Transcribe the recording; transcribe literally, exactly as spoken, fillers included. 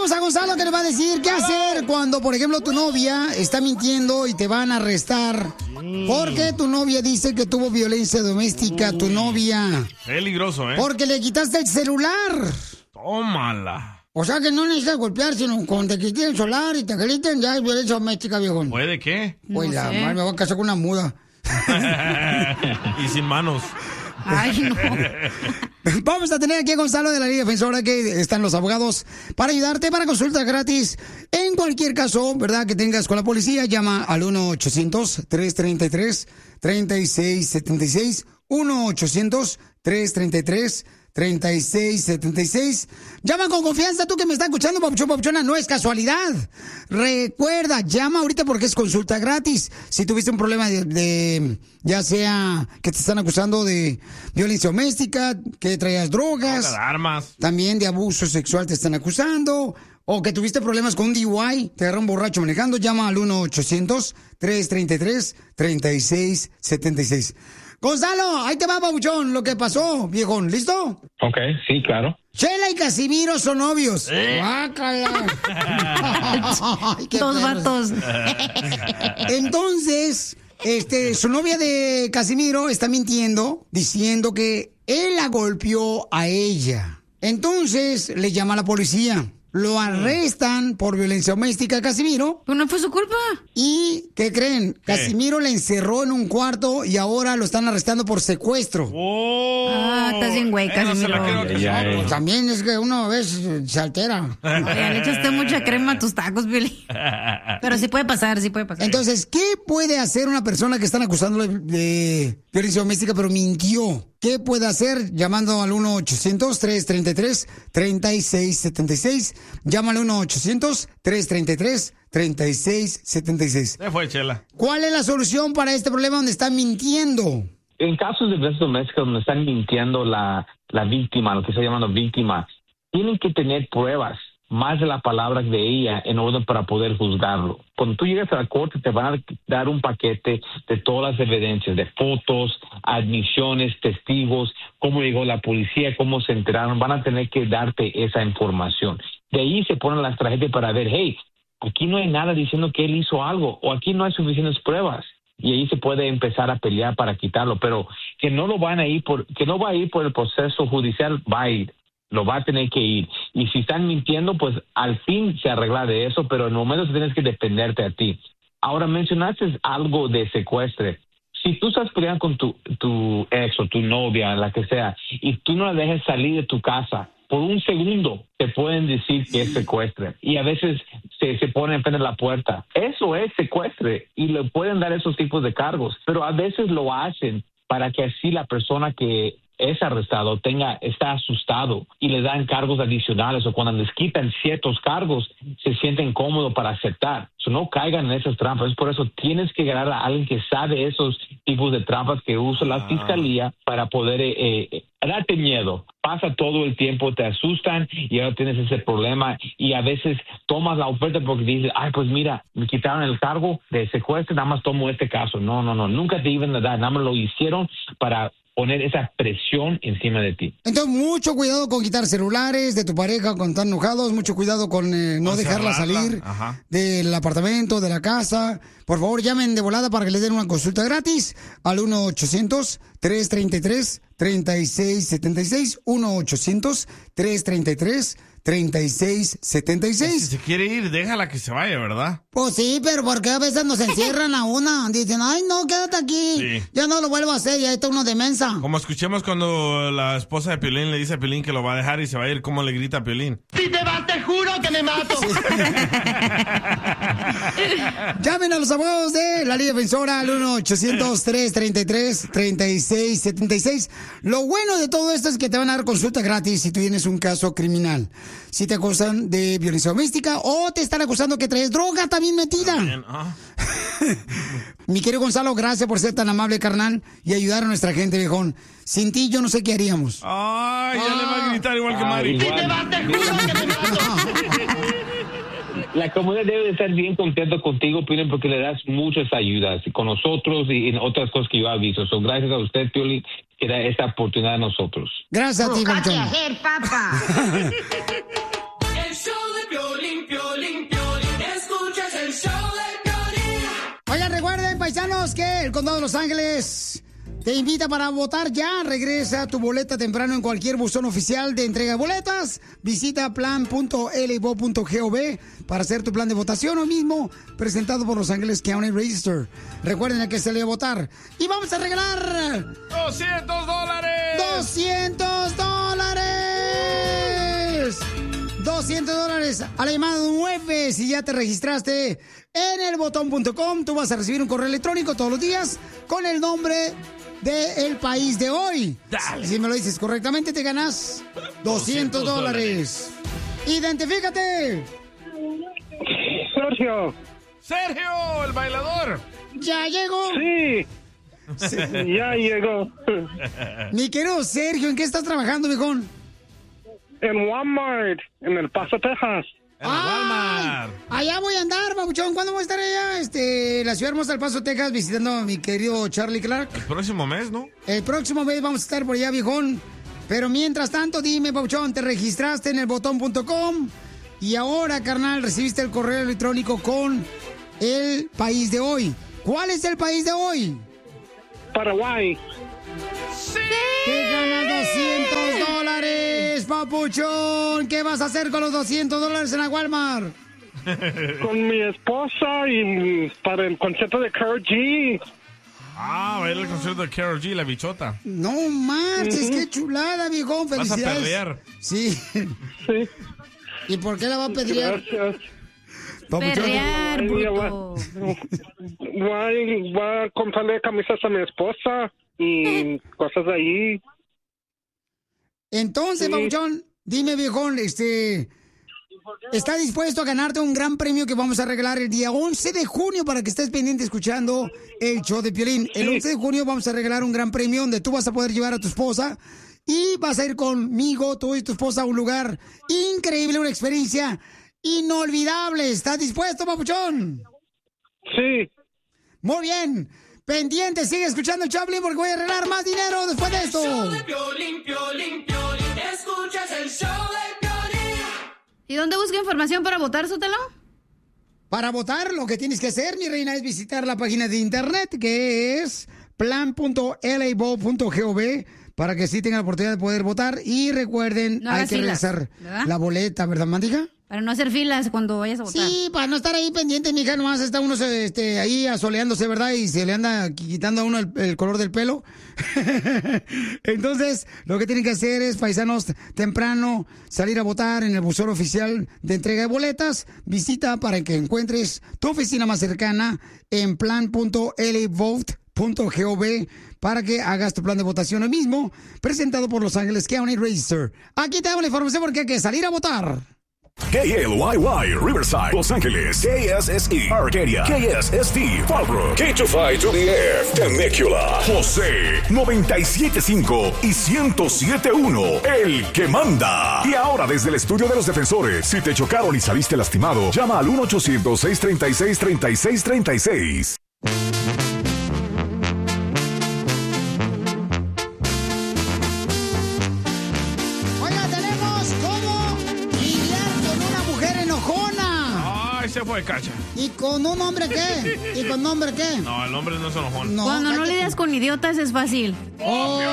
Tenemos a Gonzalo que nos va a decir qué hacer cuando, por ejemplo, tu novia está mintiendo y te van a arrestar. Porque tu novia dice que tuvo violencia doméstica, tu novia. Peligroso, ¿eh? Porque le quitaste el celular. Tómala. O sea que no necesitas golpear, sino cuando te quiten el celular y te griten, ya es violencia doméstica, viejo. ¿Puede qué? Pues No la sé. madre me voy a casar con una muda. Y sin manos. Ay, no. Vamos a tener aquí a Gonzalo de la Liga Defensora, que están los abogados para ayudarte, para consulta gratis. En cualquier caso, ¿verdad?, que tengas con la policía, llama al uno ochocientos, tres treinta y tres, treinta y seis setenta y seis. uno ochocientos, tres treinta y tres, treinta y seis setenta y seis. Llama con confianza, tú que me estás escuchando, papuchón, papuchona, no es casualidad. Recuerda, llama ahorita porque es consulta gratis. Si tuviste un problema de, de ya sea que te están acusando de violencia doméstica, que traías drogas, armas, también de abuso sexual te están acusando, o que tuviste problemas con un D U I, te agarraron borracho manejando, llama al uno ochocientos, tres treinta y tres, treinta y seis setenta y seis. Gonzalo, ahí te va, babuchón, lo que pasó, viejón. ¿Listo? Ok, sí, claro. Chela y Casimiro son novios. ¿Eh? Guácala. Ay, qué Dos perros. vatos. Entonces, este, su novia de Casimiro está mintiendo, diciendo que él la golpeó a ella. Entonces, le llama a la policía. Lo arrestan por violencia doméstica a Casimiro. Pero no fue su culpa. ¿Y qué creen? Casimiro le encerró en un cuarto y ahora lo están arrestando por secuestro. Oh. Ah, estás bien güey, Eh, no se la Casimiro. creo que Ya, son. ya. Pues también es que uno a veces se altera. Oye, le echaste mucha crema a tus tacos, Billy. Pero sí puede pasar, sí puede pasar. Entonces, ¿qué puede hacer una persona que están acusándole de violencia doméstica pero mintió? ¿Qué puede hacer? Llamando al uno ochocientos, tres treinta y tres, treinta y seis setenta y seis. Llámale al uno ochocientos, tres treinta y tres, treinta y seis setenta y seis. Se fue, Chela. ¿Cuál es la solución para este problema donde están mintiendo? En casos de violencia doméstica donde están mintiendo la, la víctima, lo que está llamando víctima, tienen que tener pruebas más de la palabra de ella en orden para poder juzgarlo. Cuando tú llegas a la corte te van a dar un paquete de todas las evidencias, de fotos, admisiones, testigos, cómo llegó la policía, cómo se enteraron. Van a tener que darte esa información. De ahí se ponen las tarjetas para ver, hey, aquí no hay nada diciendo que él hizo algo o aquí no hay suficientes pruebas. Y ahí se puede empezar a pelear para quitarlo, pero que no lo van a ir por, que no va a ir por el proceso judicial, va a ir. Lo va a tener que ir. Y si están mintiendo, pues al fin se arregla de eso, pero en el momento tienes que dependerte a ti. Ahora, mencionaste algo de secuestro. Si tú estás peleando con tu, tu ex o tu novia, la que sea, y tú no la dejas salir de tu casa, por un segundo te pueden decir que es secuestro. Y a veces se, se ponen enfrente de la puerta. Eso es secuestro y le pueden dar esos tipos de cargos. Pero a veces lo hacen para que así la persona que es arrestado tenga está asustado y le dan cargos adicionales o cuando les quitan ciertos cargos se sienten cómodos para aceptar. So, no caigan en esas trampas. Es por eso tienes que ganar a alguien que sabe esos tipos de trampas que usa la fiscalía para poder eh, eh, darte miedo. Pasa todo el tiempo, te asustan y ahora tienes ese problema y a veces tomas la oferta porque dices, ay, pues mira, me quitaron el cargo de secuestro, nada más tomo este caso. No, no, no, nunca te iban a dar, nada más lo hicieron para poner esa presión encima de ti. Entonces, mucho cuidado con quitar celulares de tu pareja cuando están enojados, mucho cuidado con eh, no Con dejarla cerrarla. salir Ajá. del apartamento, de la casa. Por favor, llamen de volada para que les den una consulta gratis al uno ochocientos, tres treinta y tres, treinta y seis setenta y seis, uno ochocientos, tres treinta y tres, treinta y seis setenta y Si seis. se quiere ir, déjala que se vaya, ¿verdad? Pues sí, pero porque a veces nos encierran a una. Dicen, ay, no, quédate aquí. Sí. Ya no lo vuelvo a hacer, ya está uno de mensa. Como escuchemos cuando la esposa de Piolín le dice a Piolín que lo va a dejar y se va a ir, ¿cómo le grita a Piolín? Si te vas, te juro que me mato. Llamen a los abogados de la Liga Defensora al uno ochocientos, tres treinta y tres, treinta y seis setenta y seis. Lo bueno de todo esto es que te van a dar consulta gratis si tú tienes un caso criminal. Si te acusan de violencia doméstica o te están acusando que traes droga también metida. Bien, ah. Mi querido Gonzalo, gracias por ser tan amable, carnal, y ayudar a nuestra gente, viejón. Sin ti yo no sé qué haríamos. Ay, ya le va a gritar igual que Ah, Mari. igual. Si te vas, te juro que me mato. La comunidad debe de estar bien contento contigo, Piolín, porque le das muchas ayudas con nosotros y en otras cosas que yo he visto. So, gracias a usted, Piolín, que da esta oportunidad a nosotros. Gracias a ti, Búscate Gonzalo. hacer, papá. El show de Piolín. Condado de Los Ángeles te invita para votar ya. Regresa tu boleta temprano en cualquier buzón oficial de entrega de boletas. Visita plan punto l b o punto gov para hacer tu plan de votación hoy mismo, presentado por Los Ángeles County Register. Recuerden a que se le a votar. Y vamos a regalar ¡doscientos dólares! ¡doscientos dólares! doscientos dólares a la llamada nueve. Si ya te registraste en el botón punto com, tú vas a recibir un correo electrónico todos los días con el nombre del país de hoy. Dale. Si me lo dices correctamente, te ganas doscientos dólares. ¡Identifícate! Sergio. ¡Sergio, el bailador! ¿Ya llegó? Sí. Sí. Ya llegó. Mi querido Sergio, ¿en qué estás trabajando, viejón? En Walmart, en El Paso, Texas. En Walmart. Allá voy a andar, babuchón. ¿Cuándo voy a estar allá? Este, la ciudad hermosa del Paso, Texas, visitando a mi querido Charlie Clark. El próximo mes, ¿no? El próximo mes vamos a estar por allá, viejón. Pero mientras tanto, dime, babuchón, ¿te registraste en el botón punto com? Y ahora, carnal, recibiste el correo electrónico con el país de hoy. ¿Cuál es el país de hoy? Paraguay. Te ganas doscientos dólares, papuchón. ¿Qué vas a hacer con los doscientos dólares en la Walmart? Con mi esposa y para el concierto de Karol G. Ah, va a ir al concierto de Karol G, la bichota. No marches, Ujú. qué chulada, viejón. Vas a Felicidades. perrear. Sí. Sí. ¿Y por qué la va a pedrear? Gracias. Papuchón. Perrear, Ay, bruto. Voy, voy a comprarle camisas a mi esposa y cosas de ahí. Entonces, Sí. papuchón, dime, viejón, este... ¿está dispuesto a ganarte un gran premio que vamos a regalar el día once de junio para que estés pendiente escuchando el show de Piolín? El Sí. once de junio vamos a regalar un gran premio donde tú vas a poder llevar a tu esposa y vas a ir conmigo, tú y tu esposa, a un lugar increíble, una experiencia inolvidable. ¿Estás dispuesto, papuchón? Sí. Muy bien. Pendiente, sigue escuchando el Chaplin porque voy a arreglar más dinero después de esto. Piolín, Piolín, Piolín, escuchas el show de Piolín. ¿Y dónde busca información para votar, Sotelo? Para votar, lo que tienes que hacer, mi reina, es visitar la página de internet que es plan punto l a b o punto gov para que sí tengan la oportunidad de poder votar. Y recuerden, No hay hagas que filas, regresar ¿verdad? la boleta, ¿verdad, mandija? Para no hacer filas cuando vayas a votar. Sí, para no estar ahí pendiente, mija, nomás está uno este, ahí asoleándose, ¿verdad? Y se le anda quitando a uno el, el color del pelo. Entonces, lo que tienen que hacer es, paisanos, temprano, salir a votar en el buzón oficial de entrega de boletas. Visita para que encuentres tu oficina más cercana en plan punto l a vote punto gov para que hagas tu plan de votación hoy mismo, presentado por Los Ángeles County Register. Aquí te damos la información porque hay que salir a votar. K L Y Y, Riverside, Los Ángeles. K S S E, Arcadia. K S S T, Fallbrook. K two five to the F, Temecula. José, noventa y siete punto cinco y ciento siete punto uno, el que manda. Y ahora desde el estudio de los defensores, si te chocaron y saliste lastimado, llama al uno ochocientos, seiscientos treinta y seis, treinta y seis treinta y seis. Oiga, tenemos cómo lidiar con una mujer enojona. Ay, se fue, Cacha. ¿Y con un hombre qué? ¿Y con un hombre qué? No, el hombre no es enojón. No, Cuando no cállate. lidias con idiotas es fácil. Oh,